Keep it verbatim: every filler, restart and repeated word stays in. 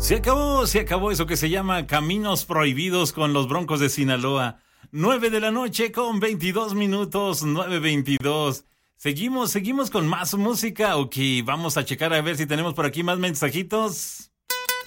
Se acabó, se acabó eso que se llama Caminos Prohibidos con los Broncos de Sinaloa. Nueve de la noche con veintidós minutos, nueve veintidós. Seguimos, seguimos con más música. Ok, vamos a checar a ver si tenemos por aquí más mensajitos.